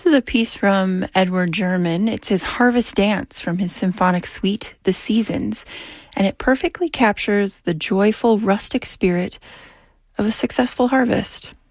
This is a piece from Edward German. It's his Harvest Dance from his symphonic suite, The Seasons, and it perfectly captures the joyful rustic spirit of a successful harvest.